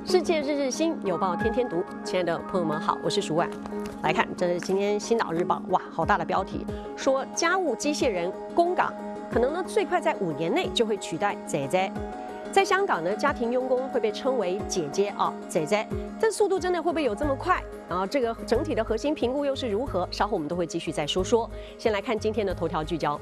世界日日新，有报天天读。亲爱的朋友们好，我是舒婉。来看，这是今天《星岛日报》，哇，好大的标题，说家务机械人供港可能呢最快在5年内就会取代姐姐。在香港呢，家庭佣工会被称为姐姐啊，姐姐，这速度真的会不会有这么快？然后这个整体的核心评估又是如何？稍后我们都会继续再说说。先来看今天的头条聚焦。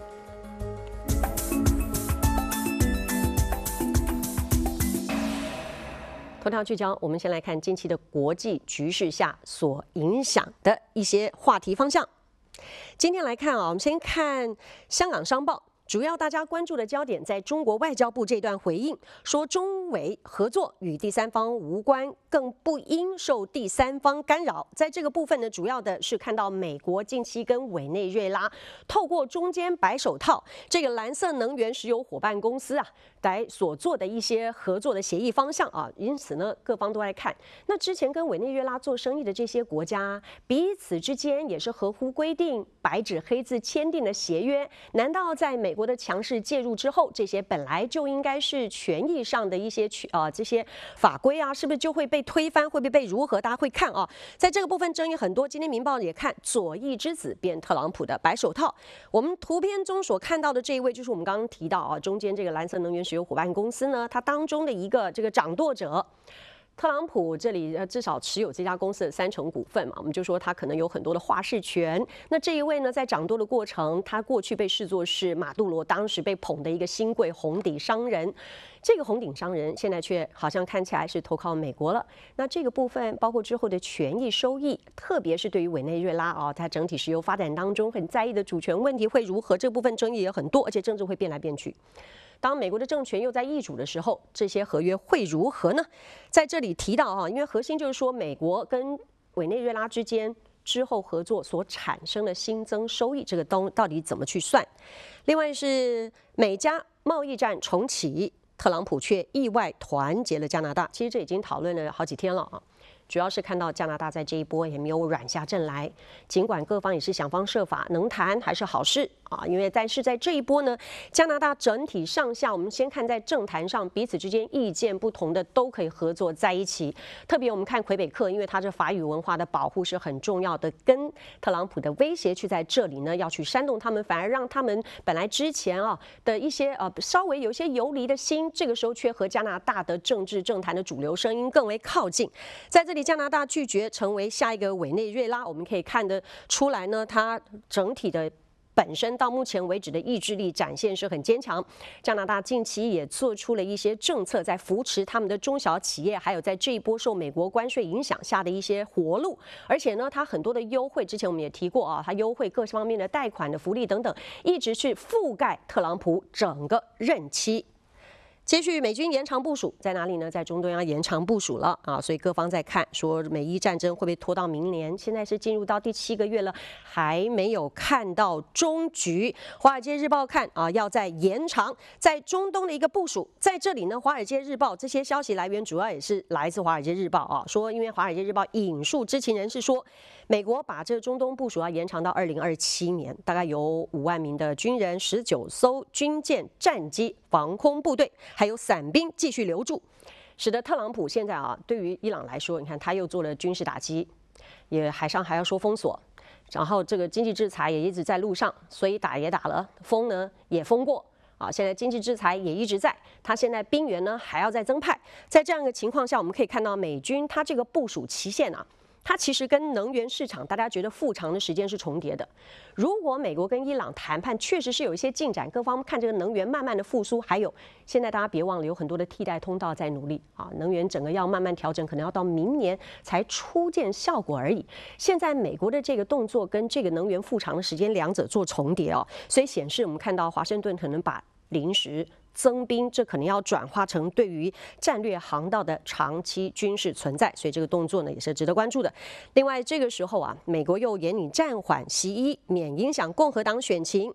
头条聚焦，我们先来看近期的国际局势下所影响的一些话题方向。今天来看啊，我们先看香港商报。主要大家关注的焦点在中国外交部这段回应，说中委合作与第三方无关，更不应受第三方干扰。在这个部分呢，主要的是看到美国近期跟委内瑞拉透过中间白手套这个蓝色能源石油伙伴公司啊，来所做的一些合作的协议方向啊，因此呢，各方都在看。那之前跟委内瑞拉做生意的这些国家，彼此之间也是合乎规定，白纸黑字签订的协约，难道在美国的强势介入之后，这些本来就应该是权益上的一些这些法规啊，是不是就会被推翻？会不会被如何？大家会看啊，在这个部分争议很多。今天《民报》也看左翼之子变特朗普的白手套。我们图片中所看到的这一位，就是我们刚刚提到啊，中间这个蓝色能源石油伙伴公司呢，它当中的一个这个掌舵者。特朗普这里至少持有这家公司的30%股份嘛，我们就说他可能有很多的话事权。那这一位呢，在掌舵的过程，他过去被视作是马杜罗当时被捧的一个新贵红顶商人。这个红顶商人现在却好像看起来是投靠美国了。那这个部分包括之后的权益收益，特别是对于委内瑞拉啊，它整体石油发展当中很在意的主权问题会如何？这部分争议也很多，而且政治会变来变去。当美国的政权又在易主的时候，这些合约会如何呢？在这里提到啊，因为核心就是说美国跟委内瑞拉之间之后合作所产生的新增收益，这个到底怎么去算？另外是美加贸易战重启，特朗普却意外团结了加拿大。其实这已经讨论了好几天了啊。主要是看到加拿大在这一波也没有软下阵来，尽管各方也是想方设法，能谈还是好事啊。但是在这一波呢，加拿大整体上下，我们先看在政坛上彼此之间意见不同的都可以合作在一起。特别我们看魁北克，因为它这法语文化的保护是很重要的，跟特朗普的威胁去在这里呢要去煽动他们，反而让他们本来之前啊的一些稍微有一些游离的心，这个时候却和加拿大的政治政坛的主流声音更为靠近。在这里，加拿大拒绝成为下一个委内瑞拉，我们可以看得出来呢，它整体的本身到目前为止的意志力展现是很坚强。加拿大近期也做出了一些政策，在扶持他们的中小企业，还有在这一波受美国关税影响下的一些活路。而且呢，它很多的优惠，之前我们也提过啊，它优惠各方面的贷款的福利等等，一直去覆盖特朗普整个任期。接续美军延长部署在哪里呢？在中东要延长部署了啊，所以各方在看说美伊战争会不会拖到明年？现在是进入到第7个月了，还没有看到终局。华尔街日报看啊，要在延长在中东的一个部署。在这里呢，华尔街日报这些消息来源主要也是来自华尔街日报啊，说因为华尔街日报引述知情人士说，美国把这个中东部署要延长到2027年，大概有5万名的军人、19艘军舰、战机、防空部队。还有伞兵继续留住，使得特朗普现在啊，对于伊朗来说，你看他又做了军事打击，也海上还要说封锁，然后这个经济制裁也一直在路上，所以打也打了，封呢也封过啊，现在经济制裁也一直在，他现在兵员呢还要再增派，在这样一个情况下，我们可以看到美军他这个部署期限啊。它其实跟能源市场大家觉得复长的时间是重叠的。如果美国跟伊朗谈判确实是有一些进展，各方看这个能源慢慢的复苏，还有现在大家别忘了有很多的替代通道在努力啊，能源整个要慢慢调整，可能要到明年才初见效果而已。现在美国的这个动作跟这个能源复长的时间两者做重叠哦，所以显示我们看到华盛顿可能把临时增兵，这可能要转化成对于战略航道的长期军事存在，所以这个动作呢也是值得关注的。另外，这个时候啊，美国又严拟暂缓习一，免影响共和党选情。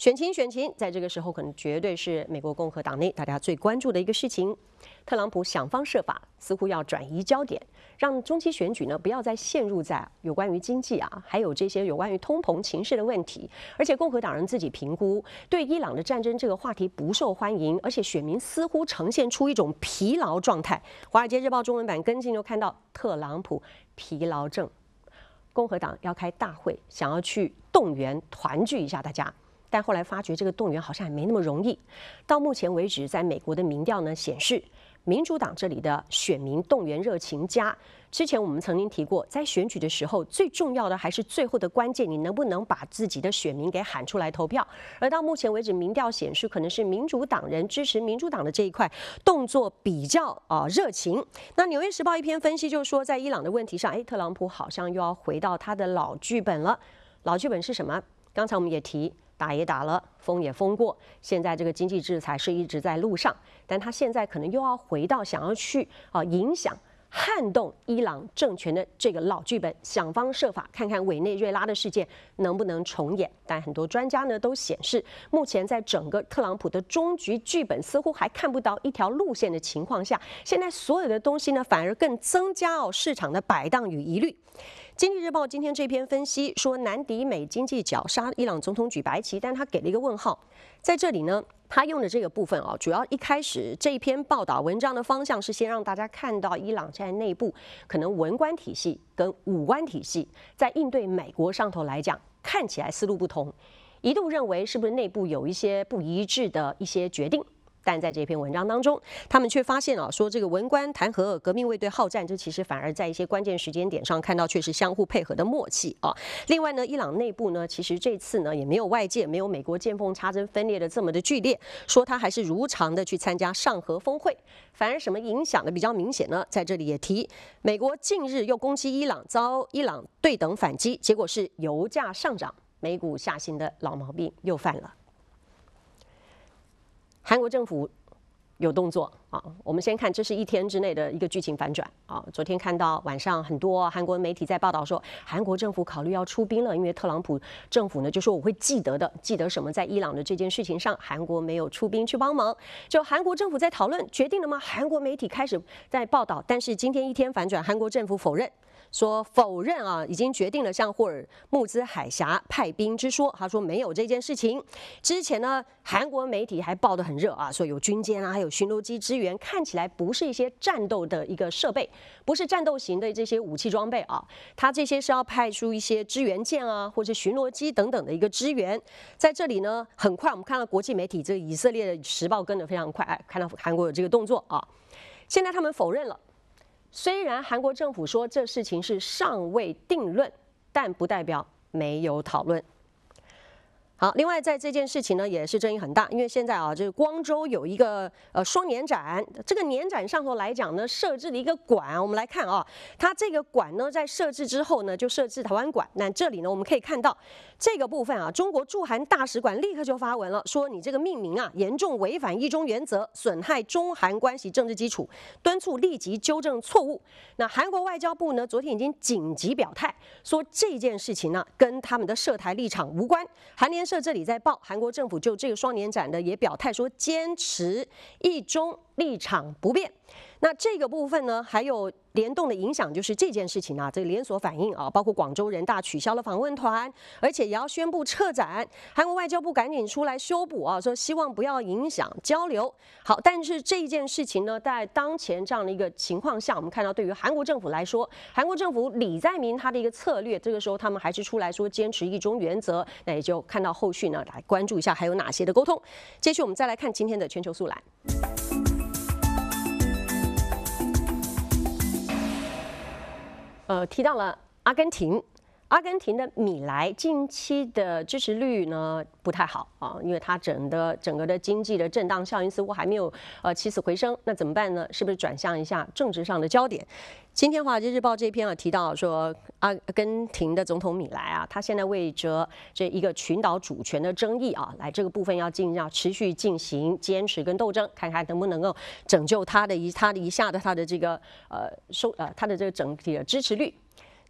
选情，在这个时候可能绝对是美国共和党内大家最关注的一个事情。特朗普想方设法，似乎要转移焦点，让中期选举呢不要再陷入在有关于经济啊，还有这些有关于通膨情势的问题。而且共和党人自己评估，对伊朗的战争这个话题不受欢迎，而且选民似乎呈现出一种疲劳状态。华尔街日报中文版跟进就看到特朗普疲劳症，共和党要开大会，想要去动员团聚一下大家。但后来发觉这个动员好像也没那么容易。到目前为止，在美国的民调呢显示，民主党这里的选民动员热情佳。之前我们曾经提过，在选举的时候，最重要的还是最后的关键，你能不能把自己的选民给喊出来投票？而到目前为止，民调显示可能是民主党人支持民主党的这一块动作比较热情。那《纽约时报》一篇分析就是说，在伊朗的问题上，特朗普好像又要回到他的老剧本了。老剧本是什么？刚才我们也提。打也打了，封也封过，现在这个经济制裁是一直在路上，但他现在可能又要回到想要去影响、撼动伊朗政权的这个老剧本，想方设法看看委内瑞拉的事件能不能重演。但很多专家呢都显示，目前在整个特朗普的终局剧本似乎还看不到一条路线的情况下，现在所有的东西呢反而更增加市场的摆荡与疑虑。经济日报今天这篇分析说，南迪美经济绞杀伊朗总统举白旗，但他给了一个问号。在这里呢，他用的这个部分主要一开始这一篇报道文章的方向是先让大家看到伊朗在内部可能文官体系跟武官体系在应对美国上头来讲，看起来思路不同，一度认为是不是内部有一些不一致的一些决定。但在这篇文章当中，他们却发现说这个文官弹劾革命卫队好战，这其实反而在一些关键时间点上看到却是相互配合的默契啊。另外呢，伊朗内部呢，其实这次呢也没有外界没有美国见缝插针分裂的这么的剧烈，说他还是如常的去参加上合峰会，反而什么影响的比较明显呢？在这里也提，美国近日又攻击伊朗，遭伊朗对等反击，结果是油价上涨，美股下行的老毛病又犯了。韩国政府有动作我们先看，这是一天之内的一个剧情反转昨天看到晚上很多韩国媒体在报道说，韩国政府考虑要出兵了，因为特朗普政府呢就说我会记得什么，在伊朗的这件事情上，韩国没有出兵去帮忙。就韩国政府在讨论决定了吗？韩国媒体开始在报道，但是今天一天反转，韩国政府否认。说否认已经决定了向霍尔木兹海峡派兵之说，他说没有这件事情。之前呢，韩国媒体还报得很热说有军舰还有巡逻机支援，看起来不是一些战斗的一个设备，不是战斗型的这些武器装备它这些是要派出一些支援舰或者巡逻机等等的一个支援。在这里呢，很快我们看到国际媒体这个以色列的时报跟得非常快，看到韩国有这个动作现在他们否认了。虽然韩国政府说这事情是尚未定论，但不代表没有讨论。好，另外在这件事情呢，也是争议很大，因为现在这个光州有一个双年展，这个年展上头来讲呢，设置了一个馆，我们来看它这个馆呢在设置之后呢，就设置台湾馆。那这里呢，我们可以看到这个部分中国驻韩大使馆立刻就发文了，说你这个命名严重违反一中原则，损害中韩关系政治基础，敦促立即纠正错误。那韩国外交部呢，昨天已经紧急表态，说这件事情呢跟他们的涉台立场无关。韩联社这里在报，韩国政府就这个双年展的也表态说，坚持一中立场不变。那这个部分呢，还有联动的影响，就是这件事情这个连锁反应包括广州人大取消了访问团，而且也要宣布撤展。韩国外交部赶紧出来修补说希望不要影响交流。好，但是这件事情呢，在当前这样的一个情况下，我们看到对于韩国政府来说，韩国政府李在明他的一个策略，这个时候他们还是出来说坚持一中原则，那也就看到后续呢来关注一下还有哪些的沟通。接续我们再来看今天的全球速览。提到了阿根廷，阿根廷的米莱近期的支持率呢不太好因为它整个的经济的震荡效应似乎还没有起死回生。那怎么办呢？是不是转向一下政治上的焦点？今天《华尔街日报》这篇提到说，阿根廷的总统米莱他现在为着这一个群岛主权的争议来这个部分要持续进行坚持跟斗争，看看能不能够拯救他的这个他的这个整体的支持率。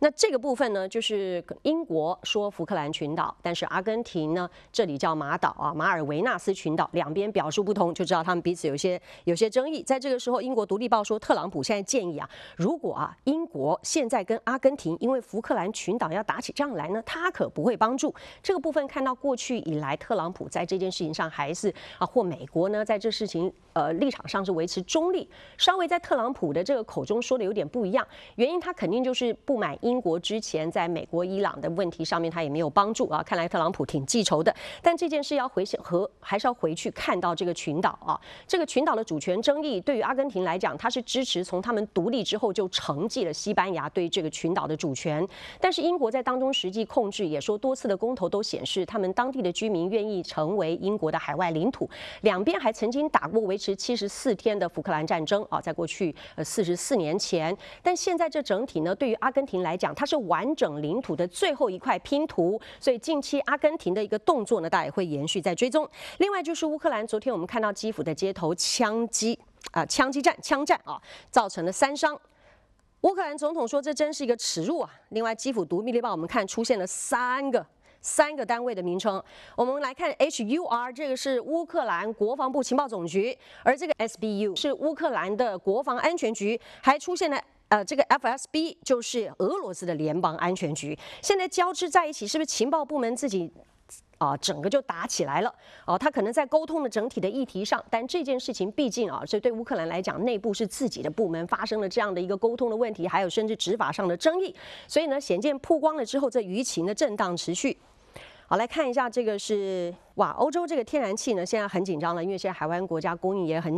那这个部分呢，就是英国说福克兰群岛，但是阿根廷呢，这里叫马岛啊，马尔维纳斯群岛，两边表述不同，就知道他们彼此有些争议。在这个时候，英国独立报说，特朗普现在建议啊，如果啊英国现在跟阿根廷因为福克兰群岛要打起仗来呢，他可不会帮助。这个部分看到过去以来，特朗普在这件事情上还是或美国呢，在这事情立场上是维持中立，稍微在特朗普的这个口中说的有点不一样，原因他肯定就是不满英国之前在美国、伊朗的问题上面他也没有帮助啊，看来特朗普挺记仇的。但这件事要还是要回去看到这个群岛啊，这个群岛的主权争议对于阿根廷来讲，他是支持从他们独立之后就承继了西班牙对这个群岛的主权，但是英国在当中实际控制，也说多次的公投都显示他们当地的居民愿意成为英国的海外领土，两边还曾经打过维持74天的福克兰战争啊，在过去44年前，但现在这整体呢，对于阿根廷来讲，它是完整领土的最后一块拼图，所以近期阿根廷的一个动作呢，大家也会延续在追踪。另外就是乌克兰，昨天我们看到基辅的街头枪战啊，造成了3伤。乌克兰总统说这真是一个耻辱啊！另外，基辅独立报我们看出现了三个单位的名称，我们来看 HUR， 这个是乌克兰国防部情报总局，而这个 SBU 是乌克兰的国防安全局，还出现了这个 FSB 就是俄罗斯的联邦安全局，现在交织在一起，是不是情报部门自己？整个就打起来了他可能在沟通的整体的议题上，但这件事情毕竟这对乌克兰来讲，内部是自己的部门发生了这样的一个沟通的问题，还有甚至执法上的争议，所以呢，显见曝光了之后，这舆情的震荡持续。好，来看一下这个是欧洲这个天然气呢，现在很紧张了，因为现在海湾国家供应也很